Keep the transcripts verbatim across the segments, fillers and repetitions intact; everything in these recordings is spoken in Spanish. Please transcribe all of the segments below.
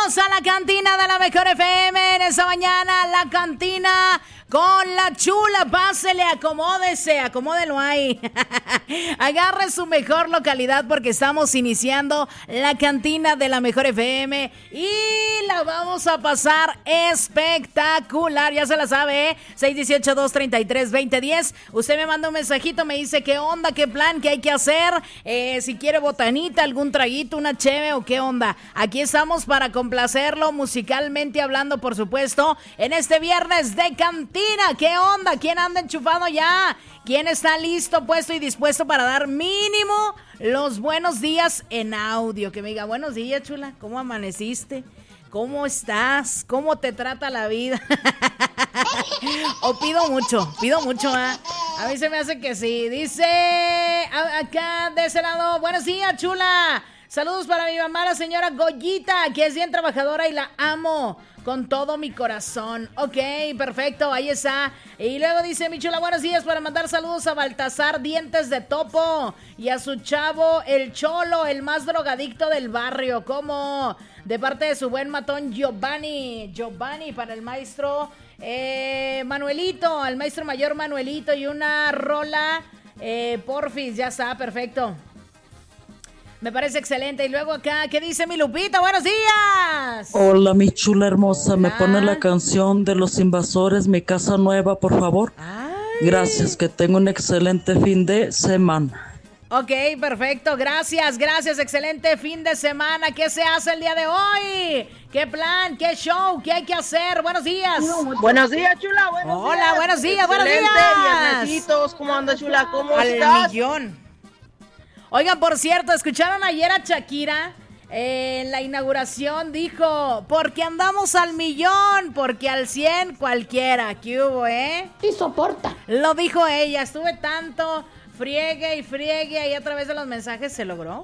Bienvenidos a la cantina de la Mejor F M. En esta mañana, la cantina con la chula. Pásele, acomódese, acomódelo ahí. Agarre su mejor localidad porque estamos iniciando la cantina de la Mejor F M y la vamos a pasar espectacular. Ya se la sabe, ¿eh? seis uno ocho, dos tres tres, dos cero uno cero. Usted me manda un mensajito, me dice qué onda, qué plan, qué hay que hacer. Eh, si quiere botanita, algún traguito, una cheve o qué onda. Aquí estamos para complacerlo musicalmente hablando, por supuesto, en este viernes de cantina. ¿Qué onda? ¿Quién anda enchufado ya? ¿Quién está listo, puesto y dispuesto para dar mínimo los buenos días en audio? Que me diga, buenos días, chula, ¿cómo amaneciste? ¿Cómo estás? ¿Cómo te trata la vida? O pido mucho, pido mucho, ¿eh? A mí se me hace que sí. Dice a- acá de ese lado, buenos días, chula. Saludos para mi mamá, la señora Goyita, que es bien trabajadora y la amo con todo mi corazón. Ok, perfecto, ahí está. Y luego dice mi chula, buenos días, para mandar saludos a Baltasar Dientes de Topo y a su chavo, el Cholo, el más drogadicto del barrio. ¿Cómo? De parte de su buen matón Giovanni. Giovanni para el maestro eh, Manuelito, el maestro mayor Manuelito, y una rola eh, porfis, ya está, perfecto. Me parece excelente. Y luego acá, ¿qué dice mi Lupita? ¡Buenos días! Hola, mi chula hermosa. ¿Me pone la canción de Los Invasores, Mi Casa Nueva, por favor? Ay. Gracias, que tengo un excelente fin de semana. Ok, perfecto. Gracias, gracias. Excelente fin de semana. ¿Qué se hace el día de hoy? ¿Qué plan? ¿Qué show? ¿Qué hay que hacer? Buenos días. Buenos días, chula. Buenos Hola, días. buenos días, buenos Excelente, días. viernesitos. ¿Cómo anda, chula? ¿Cómo Al estás? millón. Oigan, por cierto, ¿escucharon ayer a Shakira? Eh, en la inauguración dijo, porque andamos al millón, porque al cien cualquiera. ¿Qué hubo, eh? Y soporta. Lo dijo ella, estuve tanto friegue y friegue ahí a través de los mensajes, se logró.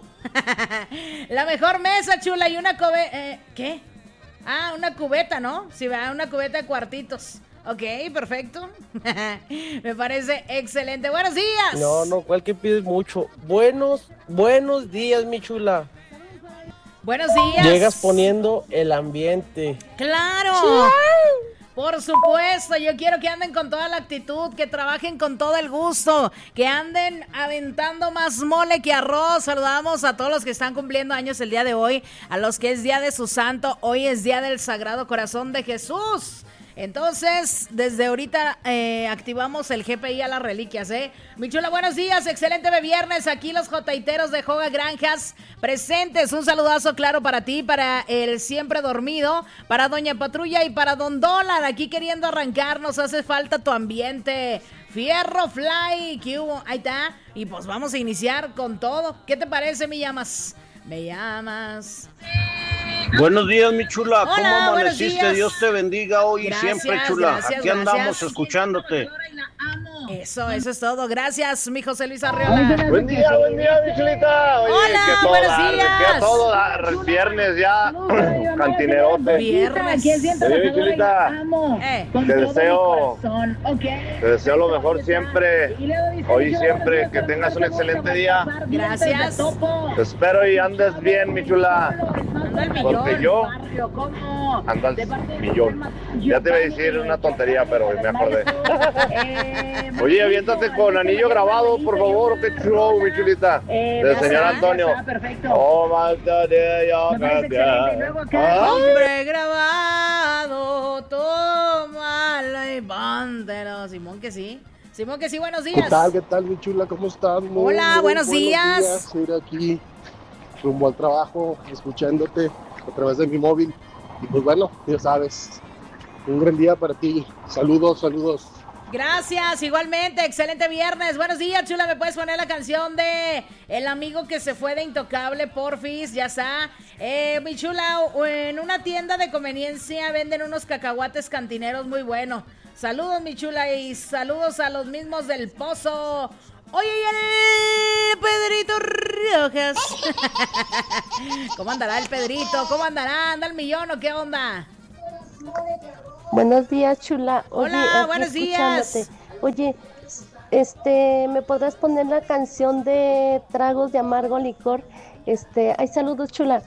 La mejor mesa, chula, y una cubeta, eh, ¿qué? Ah, una cubeta, ¿no? Sí, va, una cubeta de cuartitos. Ok, perfecto. Me parece excelente. Buenos días. No, no, ¿cuál que pides mucho? Buenos, buenos días, mi chula. Buenos días. Llegas poniendo el ambiente. ¡Claro! Por supuesto, yo quiero que anden con toda la actitud, que trabajen con todo el gusto, que anden aventando más mole que arroz. Saludamos a todos los que están cumpliendo años el día de hoy, a los que es día de su santo. Hoy es día del Sagrado Corazón de Jesús. Entonces, desde ahorita eh, activamos el G P I a las reliquias, ¿eh? Mi chula, buenos días, excelente de viernes. Aquí los jotaiteros de Joga Granjas presentes. Un saludazo claro para ti, para el siempre dormido, para Doña Patrulla y para Don Dólar. Aquí queriendo arrancar, nos hace falta tu ambiente. Fierro Fly, ¿qué hubo? Ahí está. Y pues vamos a iniciar con todo. ¿Qué te parece, me llamas? Me llamas. Buenos días, mi chula. Hola, ¿Cómo buenos amaneciste? días. Dios te bendiga hoy Gracias, y siempre, chula. gracias, Aquí andamos gracias. escuchándote. Eso, eso es todo. Gracias, mi José Luis Arriola. Buen día, buen día, mi chulita. Oye, Hola, que todo buenos dar, días. Que a todo dar. Viernes ya, cantinerote. Viernes. Oye, mi chulita, Eh, te deseo, te deseo lo mejor siempre. Hoy y siempre, que tengas un excelente día. gracias. Te espero y andes bien, mi chula. Ando al Porque millón. yo ando al millón. Ya te iba a decir una tontería, pero me acordé. Oye, aviéntate con anillo grabado, por favor. Qué show, mi chulita. Del señor Antonio. Oh, malta de yo cambiar. Ah, Hombre grabado, tómala y póntelo. Simón que sí. Simón que sí, buenos ¿Qué días. tal? ¿Qué tal, mi chula? ¿Cómo estás? Muy, Hola, muy buenos días. Estoy aquí rumbo al trabajo, escuchándote a través de mi móvil. Y pues bueno, ya sabes, un gran día para ti. Saludos, saludos. Gracias, igualmente, excelente viernes. Buenos días, chula, ¿me puedes poner la canción de El amigo que se fue de Intocable, porfis? Ya está. Eh, mi chula, en una tienda de conveniencia venden unos cacahuates cantineros muy buenos. Saludos, mi chula, y saludos a los mismos del Pozo. Oye, y el Pedrito Rojas. ¿Cómo andará el Pedrito? ¿Cómo andará? ¿Anda el millón o qué onda? Buenos días, chula. Oye, Hola, aquí buenos días. escuchándote. Oye, este, ¿me podrás poner la canción de Tragos de Amargo Licor? Este, ay, saludos, chula.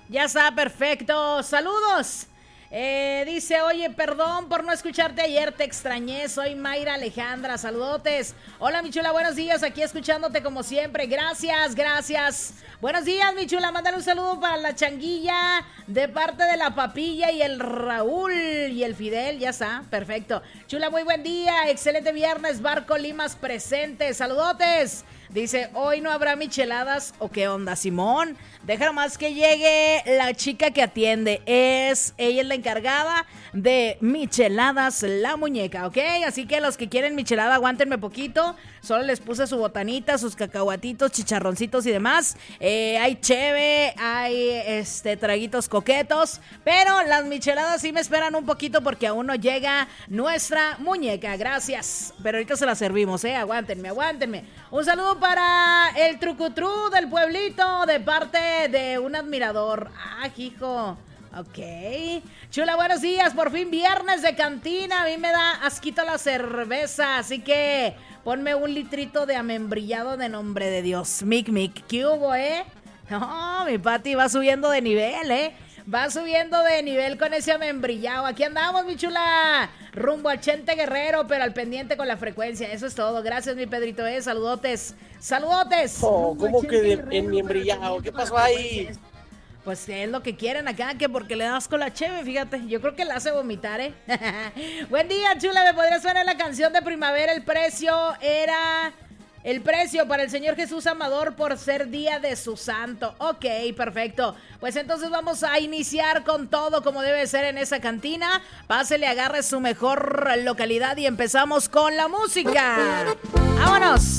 Ya está, perfecto. Saludos. Eh, dice, oye, perdón por no escucharte ayer, te extrañé, soy Mayra Alejandra, saludotes. Hola, mi chula, buenos días, aquí escuchándote como siempre, gracias, gracias. Buenos días, mi chula, mándale un saludo para la Changuilla, de parte de la Papilla y el Raúl y el Fidel, ya está, perfecto. Chula, muy buen día, excelente viernes, Barco Limas presente, saludotes. Dice, hoy no habrá micheladas, ¿o qué onda, Simón? Deja nomás que llegue la chica que atiende. Es, ella es la encargada de micheladas la muñeca, ¿ok? Así que los que quieren michelada, aguántenme poquito. Solo les puse su botanita, sus cacahuatitos, chicharroncitos y demás. Eh, hay cheve, hay este traguitos coquetos. Pero las micheladas sí me esperan un poquito porque aún no llega nuestra muñeca. Gracias. Pero ahorita se la servimos, ¿eh? Aguántenme, aguántenme. Un saludo para el trucutru del pueblito de parte de un admirador. Ah, hijo. Ok. Chula, buenos días. Por fin viernes de cantina. A mí me da asquito la cerveza. Así que ponme un litrito de amembrillado de nombre de Dios. Mic, mic. ¿Qué hubo, eh? No, mi Pati va subiendo de nivel, eh. Va subiendo de nivel con ese amembrillado. Aquí andamos, mi chula. Rumbo al Chente Guerrero, pero al pendiente con la frecuencia. Eso es todo. Gracias, mi Pedrito. Eh. Saludotes. Saludotes. Oh, ¿cómo que de, en mi embrillado? ¿Qué pasó ahí? Pues es lo que quieren acá, que porque le das con la cheve, fíjate. Yo creo que la hace vomitar, ¿eh? Buen día, chula. ¿Me podrías poner la canción de Primavera? El precio era... El precio para el Señor Jesús Amador por ser día de su santo. Ok, perfecto. Pues entonces vamos a iniciar con todo como debe ser en esa cantina. Pásele, agarre su mejor localidad y empezamos con la música. ¡Vámonos!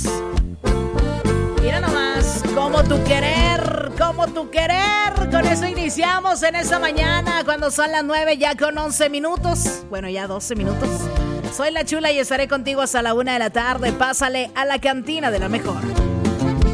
Mira nomás, como tu querer, como tu querer. Con eso iniciamos en esta mañana cuando son las nueve ya con once minutos. Bueno, ya doce minutos. Soy la Chula y estaré contigo hasta la una de la tarde. Pásale a la cantina de la mejor.